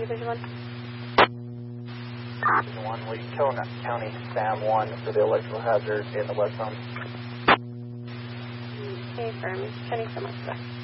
Division 1. Division 1, Lee County, SAM 1 for the electrical hazard in the west zone. Okay, firm. Cheney so much.